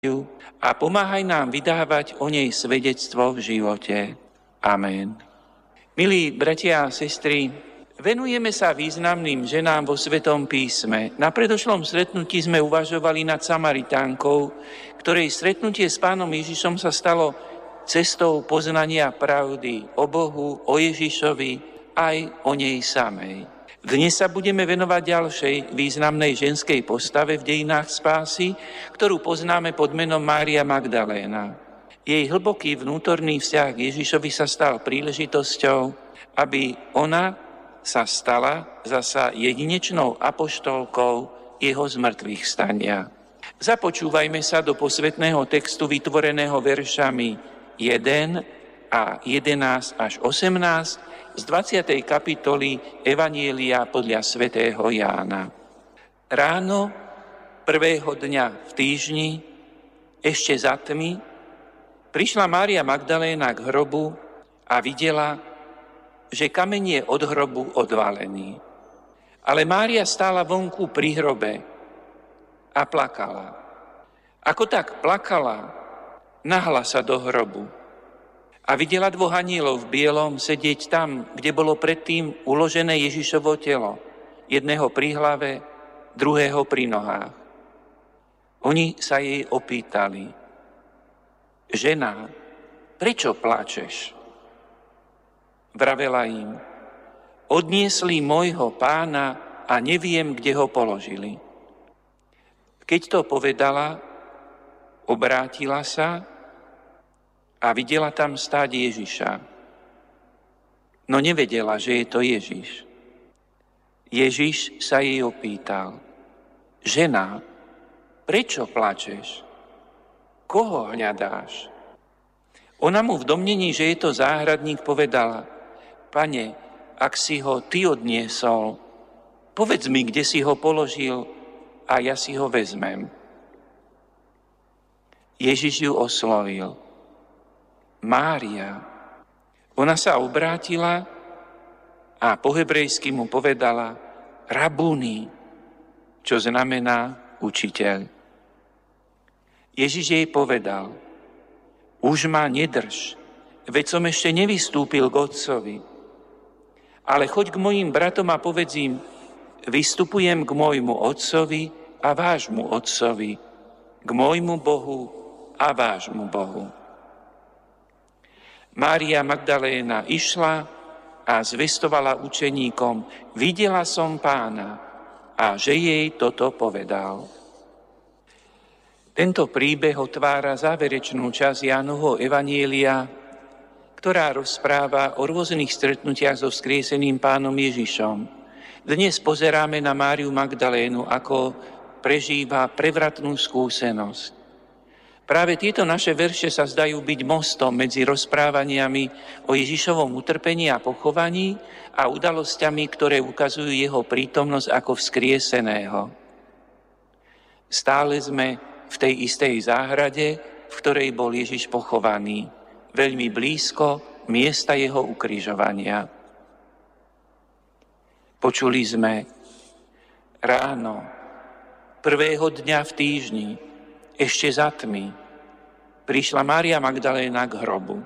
a pomáhaj nám vydávať o nej svedectvo v živote. Amen. Milí bratia a sestry, venujeme sa významným ženám vo Svetom písme. Na predošlom stretnutí sme uvažovali nad Samaritánkou, ktorej stretnutie s Pánom Ježišom sa stalo cestou poznania pravdy o Bohu, o Ježišovi, aj o nej samej. Dnes sa budeme venovať ďalšej významnej ženskej postave v dejinách spásy, ktorú poznáme pod menom Mária Magdaléna. Jej hlboký vnútorný vzťah k Ježišovi sa stal príležitosťou, aby ona sa stala zasa jedinečnou apoštolkou jeho zmrtvých stania. Započúvajme sa do posvätného textu vytvoreného veršami 1 a 11 až 18 z 20. kapitoly Evanjelia podľa svätého Jána. Ráno prvého dňa v týždni, ešte za tmy, prišla Mária Magdaléna k hrobu a videla, že kameň je od hrobu odvalený. Ale Mária stála vonku pri hrobe a plakala. Ako tak plakala, nahla sa do hrobu a videla dvoch anielov v bielom sedieť tam, kde bolo predtým uložené Ježišovo telo, jedného pri hlave, druhého pri nohách. Oni sa jej opýtali: Žena, prečo plačeš? Vravela im: Odniesli môjho Pána a neviem, kde ho položili. Keď to povedala, obrátila sa a videla tam stáť Ježiša. No nevedela, že je to Ježiš. Ježiš sa jej opýtal: Žena, prečo plačeš? Koho hľadáš? Ona mu v domnení, že je to záhradník, povedala: Pane, ak si ho ty odniesol, povedz mi, kde si ho položil a ja si ho vezmem. Ježiš ju oslovil: Mária. Ona sa obrátila a po hebrejsky mu povedala Rabuni, čo znamená učiteľ. Ježiš jej povedal: Už ma nedrž, veď som ešte nevystúpil k Otcovi. Ale choď k mojim bratom a povedz im: Vystupujem k môjmu Otcovi a vášmu Otcovi, k môjmu Bohu a vášmu Bohu. Mária Magdaléna išla a zvestovala učeníkom: Videla som Pána, a že jej toto povedal. Tento príbeh otvára záverečnú časť Jánovho Evanjelia, ktorá rozpráva o rôznych stretnutiach so vzkrieseným Pánom Ježišom. Dnes pozeráme na Máriu Magdalénu, ako prežíva prevratnú skúsenosť. Práve tieto naše verše sa zdajú byť mostom medzi rozprávaniami o Ježišovom utrpení a pochovaní a udalosťami, ktoré ukazujú jeho prítomnosť ako vzkrieseného. Stále sme v tej istej záhrade, v ktorej bol Ježiš pochovaný, veľmi blízko miesta jeho ukrižovania. Počuli sme: ráno prvého dňa v týždni, ešte za tmy, prišla Mária Magdaléna k hrobu.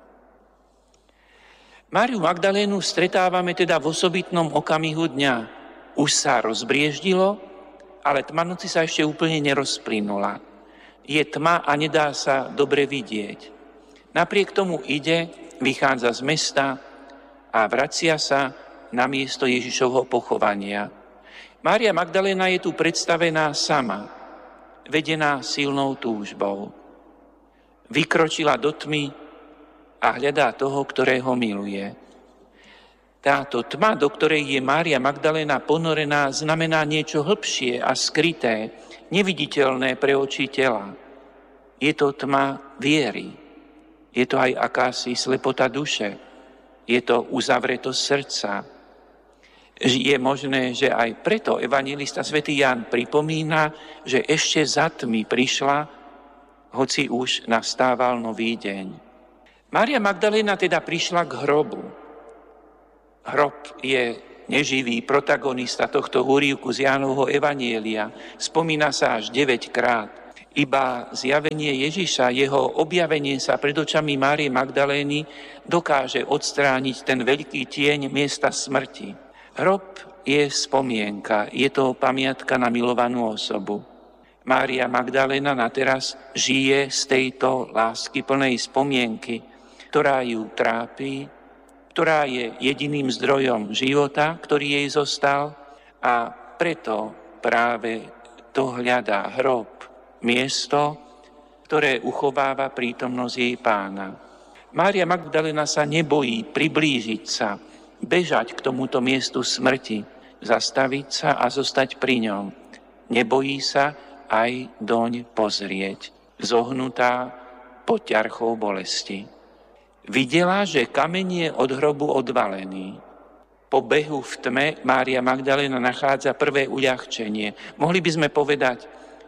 Máriu Magdalénu stretávame teda v osobitnom okamihu dňa. Už sa rozbrieždilo, ale tma noci sa ešte úplne nerozplynula. Je tma a nedá sa dobre vidieť. Napriek tomu ide, vychádza z mesta a vracia sa na miesto Ježišovho pochovania. Mária Magdaléna je tu predstavená sama, vedená silnou túžbou. Vykročila do tmy a hľadá toho, ktorého miluje. Táto tma, do ktorej je Mária Magdaléna ponorená, znamená niečo hlbšie a skryté, neviditeľné pre oči tela. Je to tma viery. Je to aj akási slepota duše. Je to uzavretosť srdca. Je možné, že aj preto evanjelista svätý Ján pripomína, že ešte za tmy prišla, hoci už nastával nový deň. Mária Magdaléna teda prišla k hrobu. Hrob je neživý protagonista tohto úryvku z Jánovho Evanjelia. Spomína sa až 9 krát. Iba zjavenie Ježiša, jeho objavenie sa pred očami Márie Magdalény dokáže odstrániť ten veľký tieň miesta smrti. Hrob je spomienka, je to pamiatka na milovanú osobu. Mária Magdaléna na teraz žije z tejto láskyplnej spomienky, ktorá ju trápi, ktorá je jediným zdrojom života, ktorý jej zostal, a preto práve to hľadá hrob, miesto, ktoré uchováva prítomnosť jej Pána. Mária Magdaléna sa nebojí priblížiť sa, bežať k tomuto miestu smrti, zastaviť sa a zostať pri ňom. Nebojí sa aj doň pozrieť, zohnutá pod ťarchou bolesti. Videla, že kameň je od hrobu odvalený. Po behu v tme Mária Magdaléna nachádza prvé uľahčenie. Mohli by sme povedať,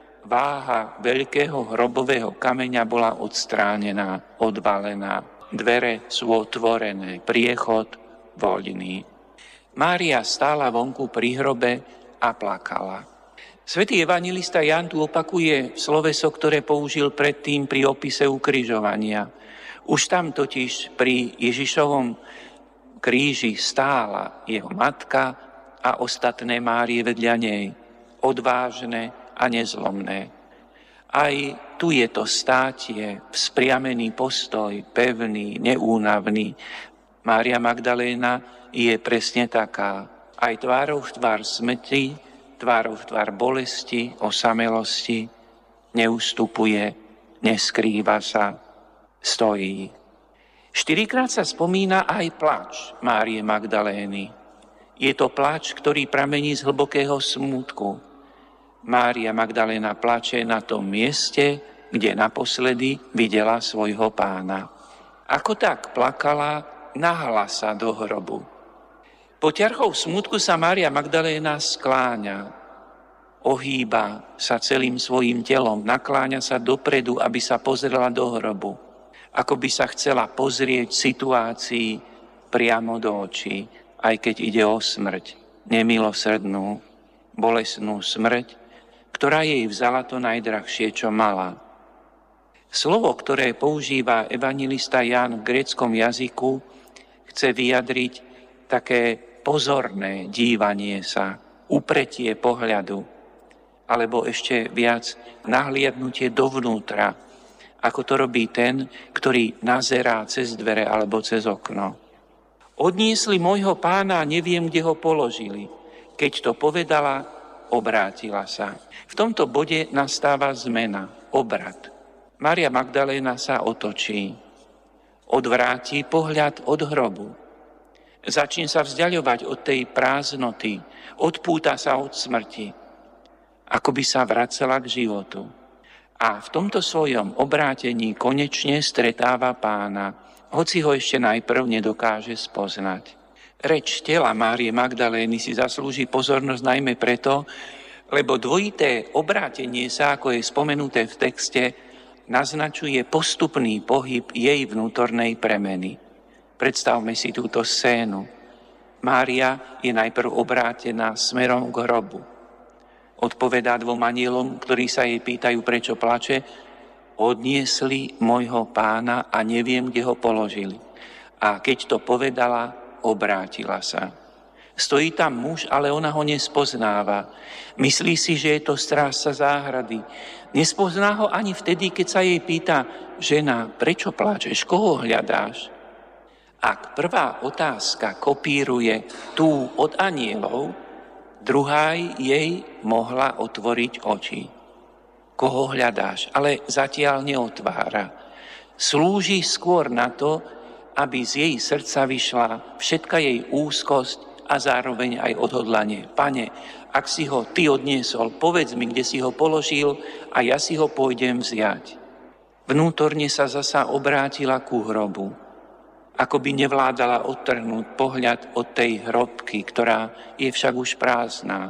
váha veľkého hrobového kameňa bola odstránená, odvalená. Dvere sú otvorené, priechod voľný. Mária stála vonku pri hrobe a plakala. Svätý evanjelista Ján tu opakuje sloveso, ktoré použil predtým pri opise ukrižovania. Už tam totiž pri Ježišovom kríži stála jeho matka a ostatné Márie vedľa nej, odvážne a nezlomné. Aj tu je to státie, vzpriamený postoj, pevný, neúnavný. Mária Magdaléna je presne taká. Aj tvárou v tvár smrti, tvárou v tvár bolesti, osamelosti, neustupuje, neskrýva sa, stojí. 4-krát sa spomína aj plač Márie Magdalény. Je to plač, ktorý pramení z hlbokého smútku. Mária Magdaléna plače na tom mieste, kde naposledy videla svojho Pána. Ako tak plakala, nahlas sa do hrobu. Po ťarchou smútku sa Mária Magdaléna skláňa, ohýba sa celým svojím telom, nakláňa sa dopredu, aby sa pozrela do hrobu. Ako by sa chcela pozrieť situácii priamo do očí, aj keď ide o smrť, nemilosrdnú, bolestnú smrť, ktorá jej vzala to najdrahšie, čo mala. Slovo, ktoré používa evanjelista Ján v gréckom jazyku, chce vyjadriť také pozorné dívanie sa, upretie pohľadu, alebo ešte viac nahliadnutie dovnútra, ako to robí ten, ktorý nazerá cez dvere alebo cez okno. Odniesli môjho Pána a neviem, kde ho položili. Keď to povedala, obrátila sa. V tomto bode nastáva zmena, obrat. Mária Magdaléna sa otočí. Odvráti pohľad od hrobu. Začne sa vzdiaľovať od tej prázdnoty. Odpúta sa od smrti. Ako by sa vracela k životu. A v tomto svojom obrátení konečne stretáva Pána, hoci ho ešte najprv nedokáže spoznať. Reč tela Márie Magdalény si zaslúži pozornosť najmä preto, lebo dvojité obrátenie sa, ako je spomenuté v texte, naznačuje postupný pohyb jej vnútornej premeny. Predstavme si túto scénu. Mária je najprv obrátená smerom k hrobu. Odpovedá dvom anjelom, ktorí sa jej pýtajú, prečo plače. Odniesli môjho Pána a neviem, kde ho položili. A keď to povedala, obrátila sa. Stojí tam muž, ale ona ho nespoznáva. Myslí si, že je to strážca záhrady. Nespozná ho ani vtedy, keď sa jej pýta, žena, prečo pláčeš, koho hľadáš? Ak prvá otázka kopíruje tú od anielov, druhá jej mohla otvoriť oči. Koho hľadáš? Ale zatiaľ neotvára. Slúži skôr na to, aby z jej srdca vyšla všetka jej úzkosť a zároveň aj odhodlanie. Pane, ak si ho ty odniesol, povedz mi, kde si ho položil a ja si ho pôjdem vziať. Vnútorne sa zasa obrátila ku hrobu, ako by nevládala odtrhnúť pohľad od tej hrobky, ktorá je však už prázdna.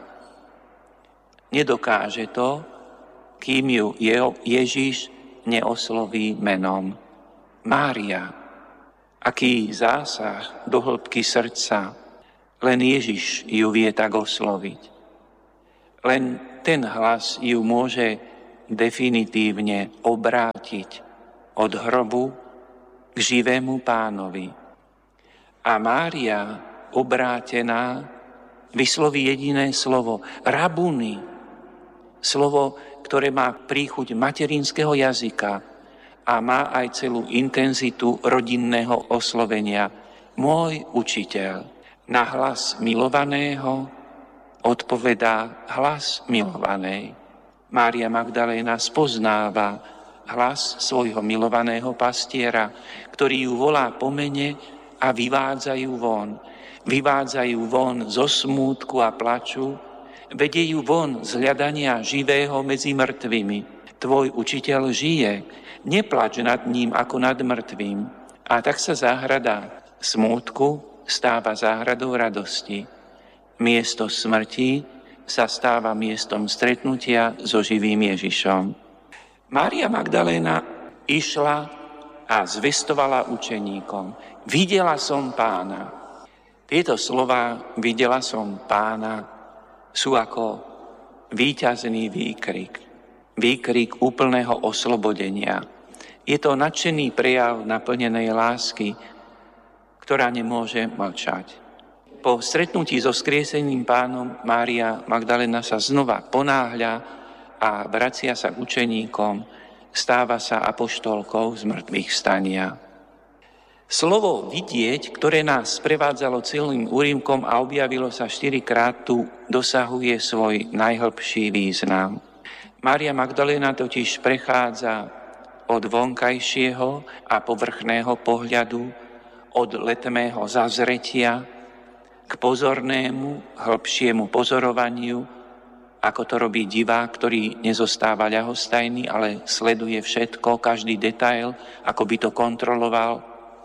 Nedokáže to, kým ju Ježiš neosloví menom. Mária, aký zásah do hĺbky srdca, len Ježiš ju vie tak osloviť. Len ten hlas ju môže definitívne obrátiť od hrobu k živému Pánovi. A Mária, obrátená, vysloví jediné slovo, rabuni, slovo, ktoré má príchuť materinského jazyka a má aj celú intenzitu rodinného oslovenia. Môj učiteľ. Na hlas milovaného odpovedá hlas milovanej. Mária Magdaléna spoznáva hlas svojho milovaného pastiera, ktorý ju volá po mene a vyvádzajú von. Vyvádzajú von zo smútku a plaču, vedie ju von z hľadania živého medzi mŕtvými. Tvoj učiteľ žije, neplač nad ním ako nad mŕtvým. A tak sa záhrada smútku stáva záhradou radosti. Miesto smrti sa stáva miestom stretnutia so živým Ježišom. Mária Magdaléna išla a zvestovala učeníkom: videla som Pána. Tieto slová, videla som Pána, sú ako víťazný výkrik. Výkrik úplného oslobodenia. Je to nadšený prejav naplnenej lásky, ktorá nemôže mlčať. Po stretnutí so skrieseným Pánom Mária Magdaléna sa znova ponáhľa a vracia sa k učeníkom, stáva sa apoštolkou z mŕtvych vstania. Slovo vidieť, ktoré nás prevádzalo celým úrymkom a objavilo sa 4-krát tu, dosahuje svoj najhlbší význam. Mária Magdaléna totiž prechádza od vonkajšieho a povrchného pohľadu, od letmého zazretia k pozornému, hĺbšiemu pozorovaniu, ako to robí divák, ktorý nezostáva ľahostajný, ale sleduje všetko, každý detail, ako by to kontroloval.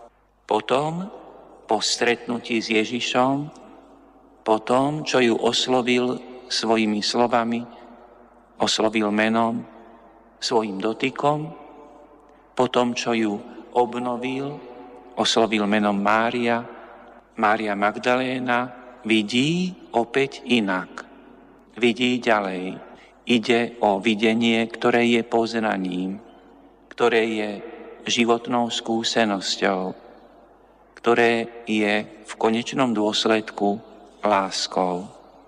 Potom, po stretnutí s Ježišom, po tom, čo ju oslovil svojimi slovami, oslovil menom, svojim dotykom, po tom, čo ju obnovil, oslovil menom Mária, Mária Magdaléna vidí opäť inak. Vidí ďalej. Ide o videnie, ktoré je poznaním, ktoré je životnou skúsenosťou, ktoré je v konečnom dôsledku láskou.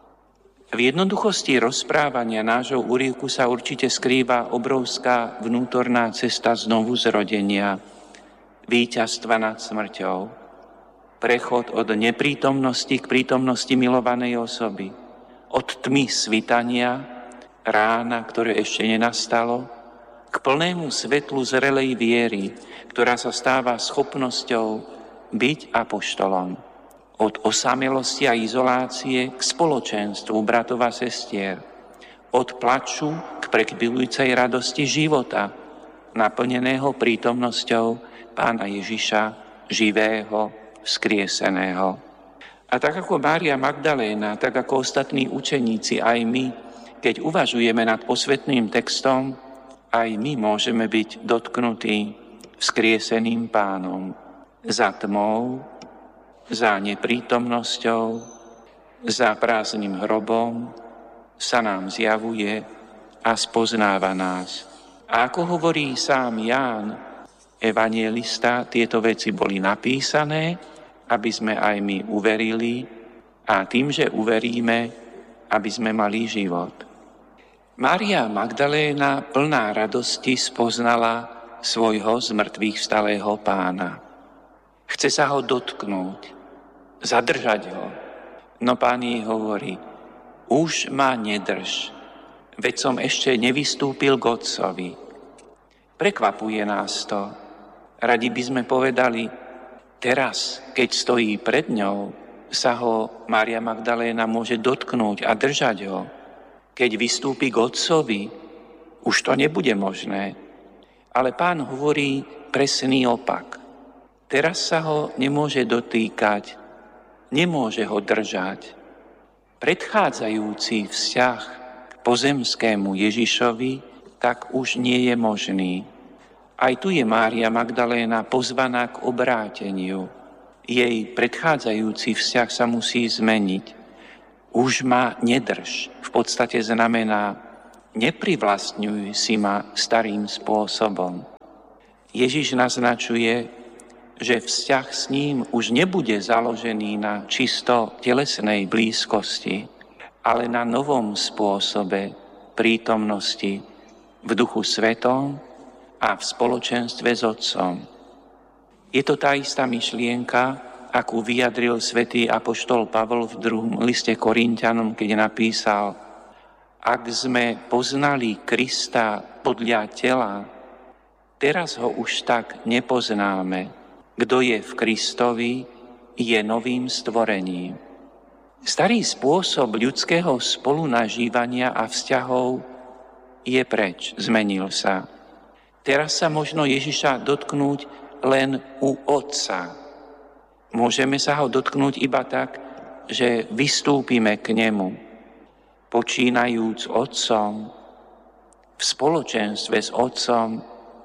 V jednoduchosti rozprávania nášho úryvku sa určite skrýva obrovská vnútorná cesta znovu zrodenia, víťazstva nad smrťou, prechod od neprítomnosti k prítomnosti milovanej osoby, od tmy svitania, rána, ktoré ešte nenastalo, k plnému svetlu zrelej viery, ktorá sa stáva schopnosťou byť apoštolom. Od osamelosti a izolácie k spoločenstvu bratov a sestier. Od plaču k prekvapujúcej radosti života, naplneného prítomnosťou Pána Ježiša, živého, vzkrieseného. A tak ako Mária Magdaléna, tak ako ostatní učeníci, aj my, keď uvažujeme nad posvätným textom, aj my môžeme byť dotknutí vzkrieseným Pánom. Za tmou, za neprítomnosťou, za prázdnym hrobom sa nám zjavuje a spoznáva nás. A ako hovorí sám Ján, evanjelista, tieto veci boli napísané, aby sme aj my uverili a tým, že uveríme, aby sme mali život. Mária Magdaléna plná radosti spoznala svojho zmrtvých vstalého Pána. Chce sa ho dotknúť, zadržať ho. No Pán jej hovorí: už ma nedrž, veď som ešte nevystúpil k Otcovi. Prekvapuje nás to. Radi by sme povedali, teraz, keď stojí pred ňou, sa ho Mária Magdaléna môže dotknúť a držať ho. Keď vystúpi k Otcovi, už to nebude možné. Ale Pán hovorí presný opak. Teraz sa ho nemôže dotýkať, nemôže ho držať. Predchádzajúci vzťah k pozemskému Ježišovi tak už nie je možný. Aj tu je Mária Magdaléna pozvaná k obráteniu. Jej predchádzajúci vzťah sa musí zmeniť. Už ma nedrž v podstate znamená neprivlastňuj si ma starým spôsobom. Ježiš naznačuje, že vzťah s ním už nebude založený na čisto telesnej blízkosti, ale na novom spôsobe prítomnosti v Duchu Svetom a v spoločenstve s Otcom. Je to tá istá myšlienka, akú vyjadril svätý apoštol Pavol v 2. liste Korinťanom, keď napísal: ak sme poznali Krista podľa tela, teraz ho už tak nepoznáme. Kto je v Kristovi, je novým stvorením. Starý spôsob ľudského spolunažívania a vzťahov je preč, zmenil sa. Teraz sa možno Ježiša dotknúť len u Otca. Môžeme sa ho dotknúť iba tak, že vystúpime k nemu, počínajúc Otcom, v spoločenstve s Otcom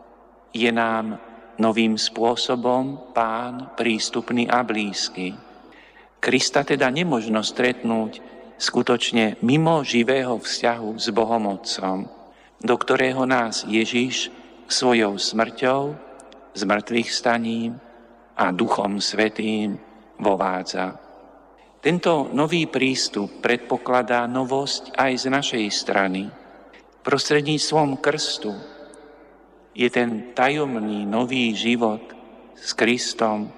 je nám novým spôsobom Pán prístupný a blízky. Krista teda nemožno stretnúť skutočne mimo živého vzťahu s Bohom Otcom, do ktorého nás Ježiš svojou smrťou, zmrtvých staním a Duchom Svätým vovádza. Tento nový prístup predpokladá novosť aj z našej strany. Prostredníctvom krstu je ten tajomný nový život s Kristom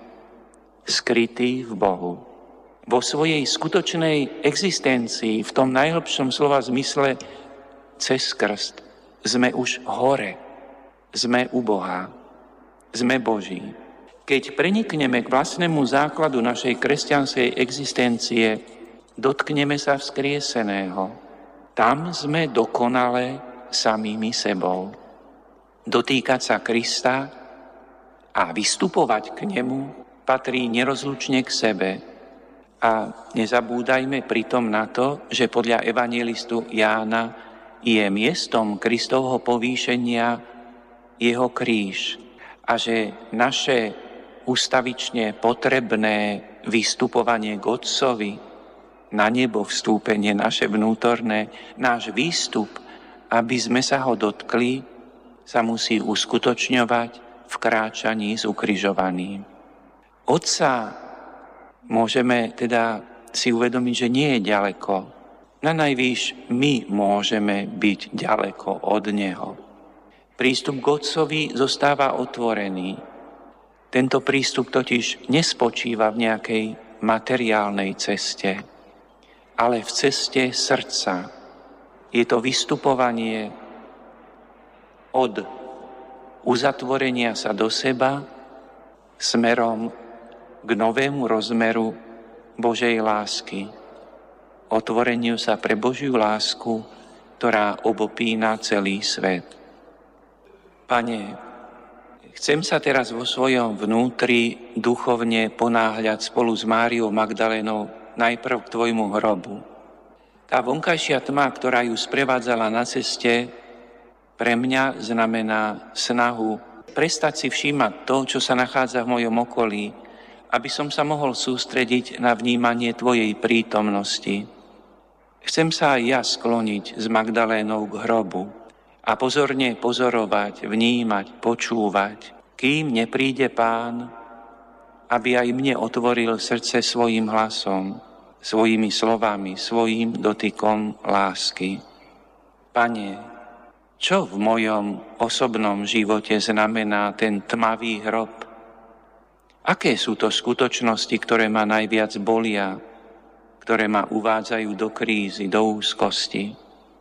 skrytý v Bohu. Vo svojej skutočnej existencii, v tom najhlbšom slova zmysle, cez krst sme už hore, sme u Boha, sme Boží. Keď prenikneme k vlastnému základu našej kresťanskej existencie, dotkneme sa vzkrieseného. Tam sme dokonale samými sebou. Dotýkať sa Krista a vystupovať k nemu patrí nerozlučne k sebe. A nezabúdajme pritom na to, že podľa evanjelistu Jána je miestom Kristovho povýšenia jeho kríž a že naše ustavične potrebné vystupovanie k Otcovi, na nebo vstúpenie naše vnútorné, náš výstup, aby sme sa ho dotkli, sa musí uskutočňovať v kráčaní s ukrižovaným. Otca môžeme teda si uvedomiť, že nie je ďaleko. Nanajvýš my môžeme byť ďaleko od Neho. Prístup k Otcovi zostáva otvorený. Tento prístup totiž nespočíva v nejakej materiálnej ceste, ale v ceste srdca. Je to vystupovanie od uzatvorenia sa do seba smerom k novému rozmeru Božej lásky. Otvoreniu sa pre Božiu lásku, ktorá obopína celý svet. Pane, chcem sa teraz vo svojom vnútri duchovne ponáhľať spolu s Máriou Magdalénou najprv k Tvojmu hrobu. Tá vonkajšia tma, ktorá ju sprevádzala na ceste, pre mňa znamená snahu prestať si všímať to, čo sa nachádza v mojom okolí, aby som sa mohol sústrediť na vnímanie Tvojej prítomnosti. Chcem sa aj ja skloniť s Magdalénou k hrobu a pozorne pozorovať, vnímať, počúvať, kým nepríde Pán, aby aj mne otvoril srdce svojím hlasom, svojimi slovami, svojím dotykom lásky. Pane, čo v mojom osobnom živote znamená ten tmavý hrob? Aké sú to skutočnosti, ktoré ma najviac bolia, ktoré ma uvádzajú do krízy, do úzkosti?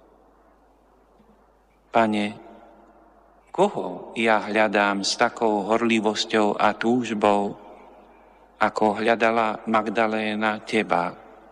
Pane, koho ja hľadám s takou horlivosťou a túžbou, ako hľadala Magdaléna Teba?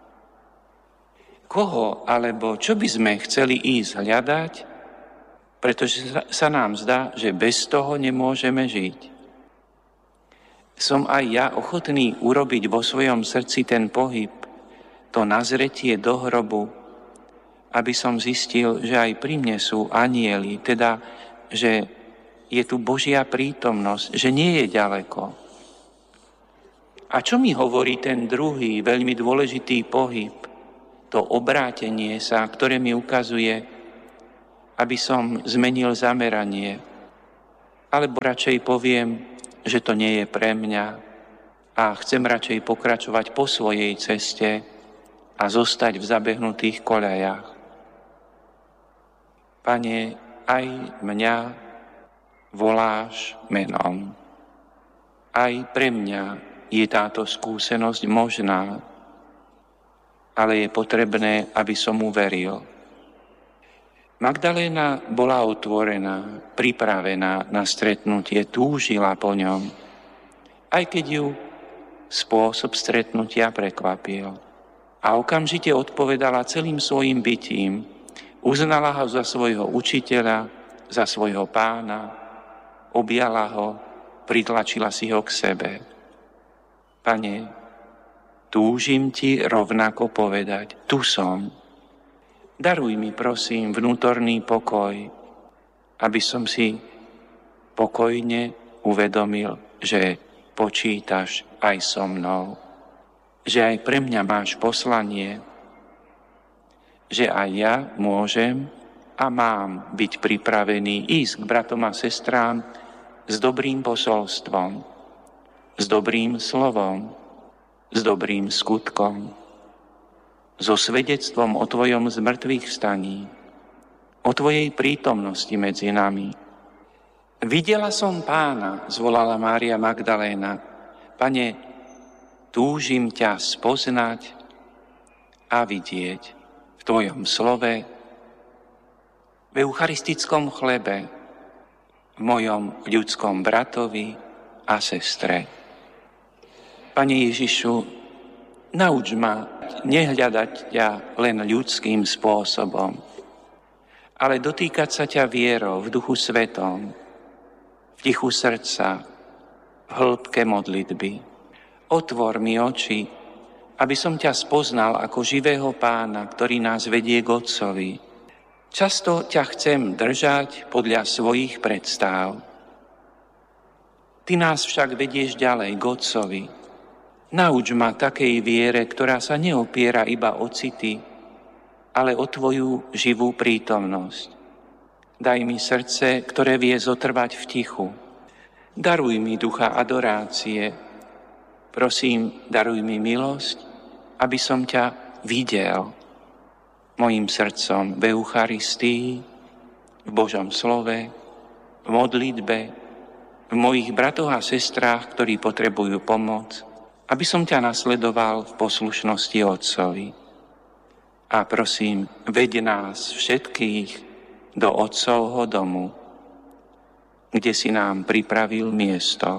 Koho alebo čo by sme chceli ísť hľadať, pretože sa nám zdá, že bez toho nemôžeme žiť. Som aj ja ochotný urobiť vo svojom srdci ten pohyb, to nazretie do hrobu, aby som zistil, že aj pri mne sú anjeli, teda, že je tu Božia prítomnosť, že nie je ďaleko. A čo mi hovorí ten druhý, veľmi dôležitý pohyb, to obrátenie sa, ktoré mi ukazuje, aby som zmenil zameranie, alebo radšej poviem, že to nie je pre mňa a chcem radšej pokračovať po svojej ceste a zostať v zabehnutých koľajách. Pane, aj mňa voláš menom. Aj pre mňa je táto skúsenosť možná, ale je potrebné, aby som uveril. Magdaléna bola otvorená, pripravená na stretnutie, túžila po ňom, aj keď ju spôsob stretnutia prekvapil. A okamžite odpovedala celým svojim bytím, uznala ho za svojho učiteľa, za svojho pána, objala ho, pritlačila si ho k sebe. Pane, túžim ti rovnako povedať, tu som. Daruj mi, prosím, vnútorný pokoj, aby som si pokojne uvedomil, že počítaš aj so mnou, že aj pre mňa máš poslanie, že aj ja môžem a mám byť pripravený ísť k bratom a sestrám s dobrým posolstvom, s dobrým slovom, s dobrým skutkom, so svedectvom o tvojom zmrtvých vstaní, o tvojej prítomnosti medzi nami. Videla som Pána, zvolala Mária Magdaléna. Pane, túžim ťa spoznať a vidieť v tvojom slove, v eucharistickom chlebe, v mojom ľudskom bratovi a sestre. Pane Ježišu, nauč ma nehľadať ťa len ľudským spôsobom, ale dotýkať sa ťa vierou v Duchu Svetom, v tichu srdca, v hĺbke modlitby. Otvor mi oči, aby som ťa spoznal ako živého Pána, ktorý nás vedie k Otcovi. Často ťa chcem držať podľa svojich predstáv. Ty nás však vedieš ďalej k Otcovi. Nauč ma takej viere, ktorá sa neopiera iba o city, ale o tvoju živú prítomnosť. Daj mi srdce, ktoré vie zotrvať v tichu. Daruj mi ducha adorácie. Prosím, daruj mi milosť, aby som ťa videl mojim srdcom v Eucharistii, v Božom slove, v modlitbe, v mojich bratoch a sestrách, ktorí potrebujú pomoc, aby som ťa nasledoval v poslušnosti Otcovi. A prosím, veď nás všetkých do Otcovho domu, kde si nám pripravil miesto.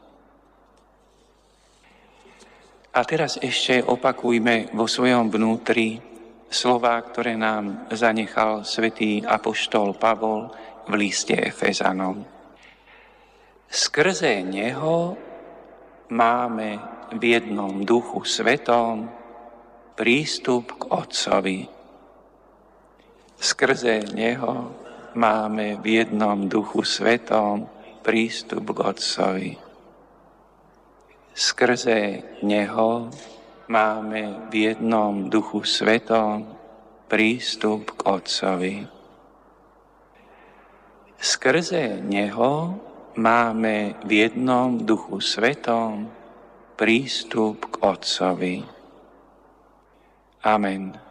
A teraz ešte opakujme vo svojom vnútri slová, ktoré nám zanechal svätý apoštol Pavol v liste Efezanom. Skrze neho máme v jednom Duchu Svetom prístup k Otcovi. Skrze neho máme v jednom Duchu Svetom prístup k Otcovi. Skrze neho máme v jednom Duchu Svetom prístup k Otcovi. Skrze neho máme v jednom Duchu Svetom prístup k Otcovi. Amen.